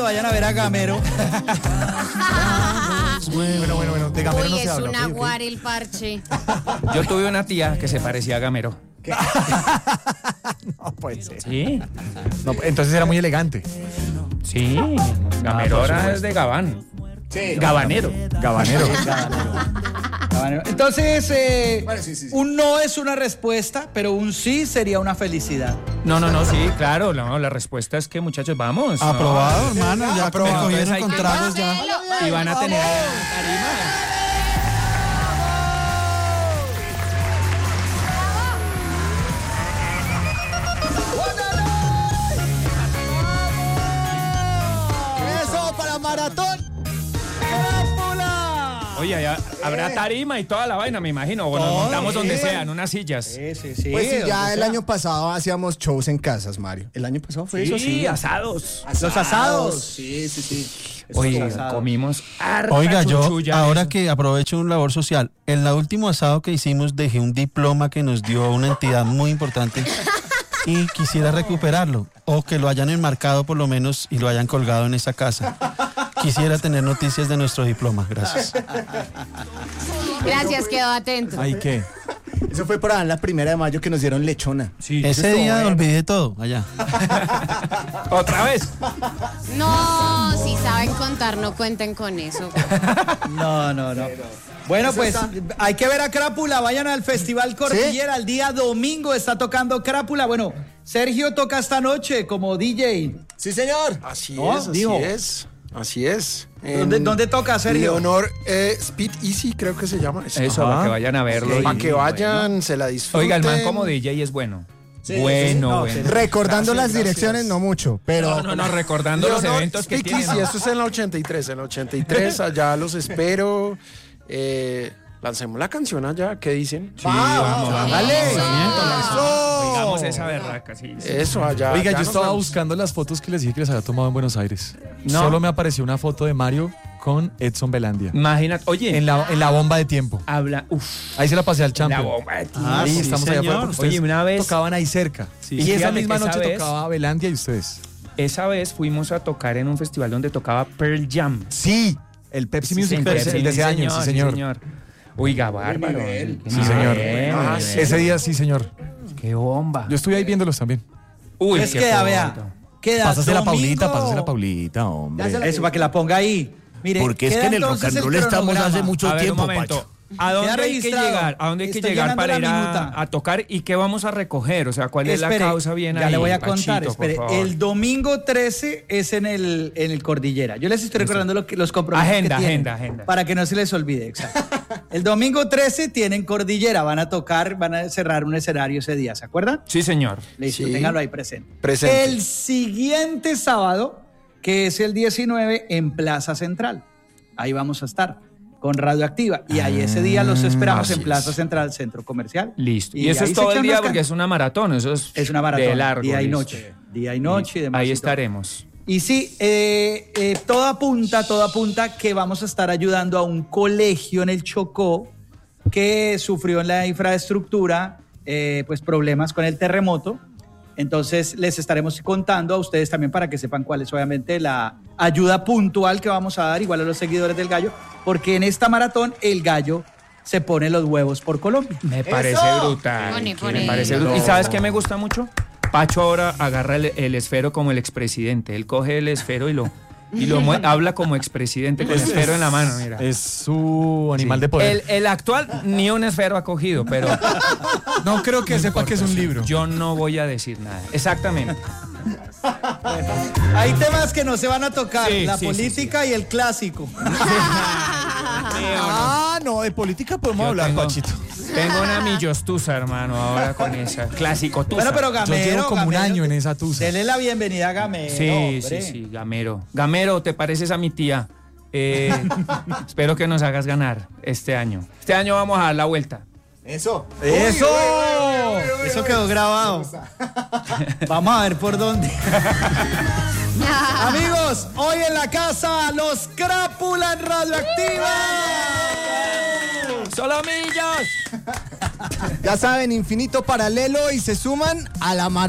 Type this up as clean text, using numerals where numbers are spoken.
Vayan a ver a Gamero. Bueno, de Gamero no se habla. Uy, es un aguar el parche. Yo tuve una tía que se parecía a Gamero. No puede ser. Sí, No, entonces era muy elegante. sí. Gamero ahora es de Gabán. Sí. Gabanero. Gabanero. Entonces, Sí. un no es una respuesta, pero un sí sería una felicidad. No, sí, claro. No, la respuesta es que, muchachos, vamos. Aprobado, hermano, ya me Aprobado. cogieron Entonces con hay que- tragos ya. Y van a tener tarima. ¡Eso para maratón! Oye, ya habrá tarima y toda la vaina, me imagino. O nos montamos donde sea, en unas sillas. Sí. Pues sí, ya el año pasado hacíamos shows en casas, Mario. ¿El año pasado fue eso? Sí, asados. Los asados. Sí. Oye, asados. comimos harta Oiga, yo chunchulla, ahora eso. que aprovecho un labor social, en el último asado que hicimos dejé un diploma que nos dio una entidad muy importante y quisiera recuperarlo o que lo hayan enmarcado por lo menos y lo hayan colgado en esa casa. Quisiera tener noticias de nuestro diploma, gracias. Gracias, quedo atento. ¿Ahí qué? Eso fue para la 1 de mayo que nos dieron lechona. Sí. Ese día olvidé todo allá. ¿Otra vez? No, si saben contar, no cuenten con eso. No. Bueno, pues hay que ver a Crápula. Vayan al Festival Cordillera. El día domingo está tocando Crápula. Bueno, Sergio toca esta noche como DJ. Sí, señor. Así ¿No? es, Dijo. así es. ¿Dónde toca, Sergio? Leonor Speed Easy, creo que se llama. Eso, para que vayan a verlo. Para y- que vayan, se la disfruten. Oiga, el man como DJ es bueno. Sí, bueno. Recordando las Gracias. direcciones, no mucho, pero... No, recordando los Leonor eventos que Speak tienen. Easy, esto es en la 83. En la 83, allá los espero. Lancemos la canción allá, ¿qué dicen? Vamos. ¡Dale! Digamos esa berraca, sí. Eso, allá. Oiga, allá yo nos estaba vemos. buscando las fotos que les dije que les había tomado en Buenos Aires. No. Solo me apareció una foto de Mario con Edson Belandia. Imagínate, oye, En la bomba de tiempo. habla, Ahí se la pasé al la champion. bomba de tiempo. Ahí sí, estamos allá señor. afuera porque ustedes Oye, una vez- tocaban ahí cerca. Sí. Y esa Fíjate misma que esa noche vez- tocaba Belandia y ustedes. Esa vez fuimos a tocar en un festival donde tocaba Pearl Jam. Sí, el Pepsi Music Sí, Fest, el de ese año, sí señor. Oiga, bárbaro. Sí señor. Ah, Ese día sí señor. Qué bomba. Yo estuve ahí viéndolos también. Uy, Pues qué queda, foto. vea. Queda Pásasela domingo. Paulita, hombre. Eso, para que la ponga ahí. Mire, Porque es queda que en el rock entonces and roll el estamos hace cronograma. mucho A ver, tiempo, un momento. Pacho. ¿A dónde Queda hay que registrado. llegar? ¿A dónde hay que Estoy llegar llenando para la ir minuta. a tocar y qué vamos a recoger? O sea, ¿cuál es Espere, la causa bien ya ahí? le voy a contar, Pachito, por espere. favor. El domingo 13 es en el Cordillera. Yo les estoy recordando los compromisos Agenda, que tienen, agenda. para que no se les olvide, exacto. El domingo 13 tienen Cordillera, van a tocar, van a cerrar un escenario ese día, ¿se acuerdan? Sí, señor. Listo, Sí. ténganlo ahí presente. Presente. El siguiente sábado, que es el 19, en Plaza Central. Ahí vamos a estar con Radioactiva. Y ahí ese día los esperamos así en Plaza es. Central, Centro Comercial. Listo. Y eso ahí es se todo el echan día las porque can- es una maratón. Eso es Es una maratón, de largo. día y listo. noche. Día y noche y demás. Ahí y todo. estaremos. Y sí, todo apunta que vamos a estar ayudando a un colegio en el Chocó que sufrió en la infraestructura pues problemas con el terremoto. Entonces les estaremos contando a ustedes también para que sepan cuál es obviamente la ayuda puntual que vamos a dar, igual a los seguidores del Gallo, porque en esta maratón el Gallo se pone los huevos por Colombia. Me parece brutal. Pone. Me parece brutal. ¿Y sabes qué me gusta mucho? Pacho ahora agarra el esfero como el expresidente. Él coge el esfero y lo habla como expresidente con el esfero en la mano, mira. Es su animal de poder. El actual ni un esfero ha cogido, pero No creo que sepa que es un libro. yo no voy a decir nada. Exactamente. Hay temas que no se van a tocar, Sí, la sí, política y el clásico. Ah, no, de política podemos Yo hablar, tengo- Pachito. Tengo una millostuza, hermano, ahora con esa. Clásico tusa. Bueno, pero Gamero, Yo llevo como un Gamero, año en esa tusa. Dele la bienvenida a Gamero. Sí, hombre. sí, Gamero. Gamero, te pareces a mi tía. Espero que nos hagas ganar este año. Este año vamos a dar la vuelta. Eso. ¡Eso! Eso quedó grabado. Vamos a ver por dónde. Amigos, hoy en la casa, los Crápula en Radioactiva. ¡Solomillos! Ya saben, infinito paralelo y se suman a la maratón.